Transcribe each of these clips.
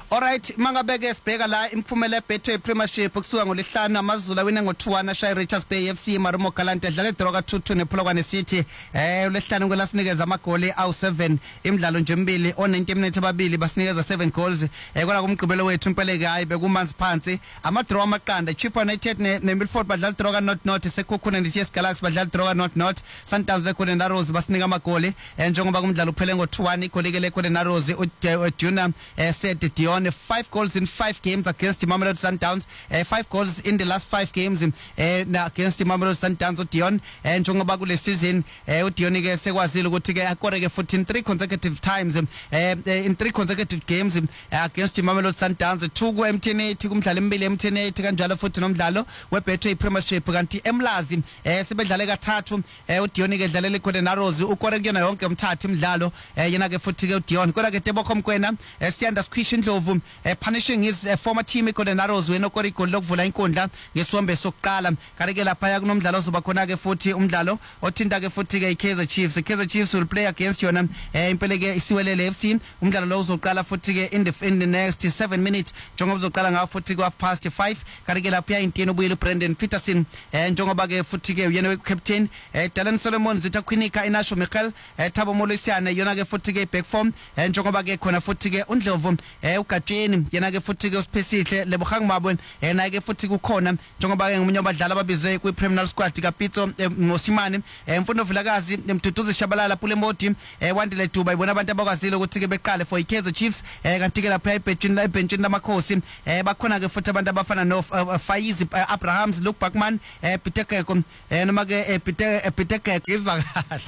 Alright, mangabeke sibheka la imphumela eBetway Premiership kusuka ngolesihlanu amaZulu awine ngo2-1 ashaya Richards Bay FC Marumo Galante edlala eDroga 2-2 nePolokwane City. Ulesihlanu kwelasinikeza amagoli awu7 imidlalo nje emibili o90 minutes ababili basinikeza 7 goals. Kwala kumgqibelo wethu impeleke hayi bekumanzi phansi ama draw amaqanda Chipa United neMilford badlala Droga North sekhukhuna neCS Galaxy badlala Droga North Sundowns ekhona naRose basinika amagoli njengoba kumdlalo uphele ngo2-1 igolikele khona naRose uDuna said Dion 5 goals in 5 games against Mamelodi Sundowns, 5 goals in the last 5 games against Mamelodi Sundowns uDion njengoba kule season uDion ke sekwazile ukuthi ke akore ke futhi in 3 consecutive times in 3 consecutive games against Mamelodi Sundowns 2 ku MTN8 kumdlalo emibili MTN8 kanjalo futhi nomdlalo weBetway Premiership kanti eMlazi sebedlale kathathu uDion ke dlalela khona naRose ukore kuyona yonke umthathu imidlalo yena ke futhi ke uDion kodwa ke Tebogo Mkwena Siyanda Squishy Ndlovu punishing his former team Golden Arrows wenokora igoli lokuvula inkundla ngesombe sokuqala kanti ke lapha kunomdlalo ozoba khona ke futhi umdlalo othinta ke futhi ke iKaizer Chiefs will play against yona impela ke isiwelele FC umdlalo lo uzoqala futhi ke in the next 7 minutes njengoba uzoqala ngawo futhi ku 5:30 kanti ke lapha intini ubuyile Brandon Peterson njengoba ke futhi ke yena captain Dylan Solomon zitakwinika inasho Michael Thabo Molosiane yona ke futhi ke back form njengoba ke khona futhi ke uNdlovu uGatsheni yena ke futhi ke uSiphesihle Lebogang Mabwe yena ke futhi kukhona njengoba ke ngomunye abadlali ababize kwiPremier Squad kaPitso Ngosimane Mfundo Vilakazi Mduduzi Shabalala Pulemodi Wandile Dubai ibona abantu abakwazile ukuthi ke beqale for iKaizer Chiefs kanti ke lapha ebenchini lamakhosi bakhona ke futhi abantu abafana no Faizi Abrahams Luke Bachman Pitekeko noma ke Pitekeko izwakala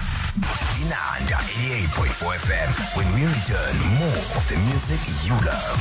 Inanda 88.4 FM. When we return, more of the music you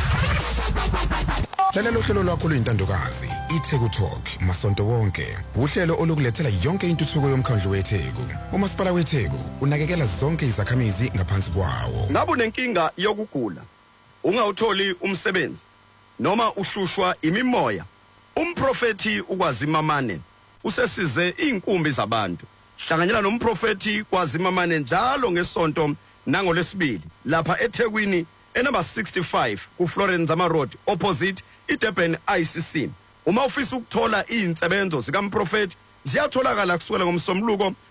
love. Hlalela uhlelo lwakho luyintandokazi iTheku Talk masonto wonke. Uhlelo olukulethela yonke intuthuko yomkhandlu weTheku. uMasipala weTheku unakekela zonke izakhamizi ngaphansi kwawo. Ngabe unenkinga yokugula, ungawutholi umsebenzi noma uhlushwa imimoya, umprofeti ukwazimamane usesize inkumbi zabantu. Hlanganyela nomprofeti kwaZimamane njalo ngesonto nangolesibili lapha eThekwini enumber 65 ku Florence Zama Road opposite iDurban ICC. Uma ufisa ukuthola izinsebenzo zikaMprofeti ziyatholakala kusukela ngomsombuluko